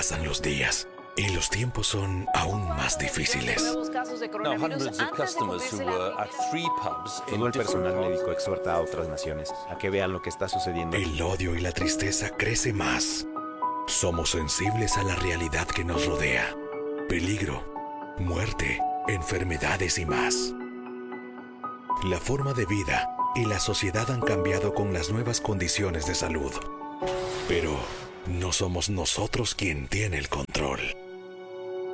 pasan los días y los tiempos son aún más difíciles. Todo el personal médico exhorta a otras naciones a que vean lo que está sucediendo. El odio y la tristeza crece más. Somos sensibles a la realidad que nos rodea. Peligro, muerte, enfermedades y más. La forma de vida y la sociedad han cambiado con las nuevas condiciones de salud. Pero no somos nosotros quien tiene el control.